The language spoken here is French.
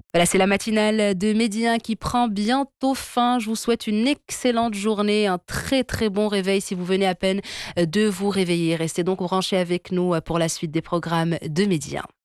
Voilà, c'est la matinale de Midi 1 qui prend bientôt fin. Je vous souhaite une excellente journée, un très très bon réveil si vous venez à peine de vous réveiller. Restez donc branchés avec nous pour la suite des programmes de Midi 1.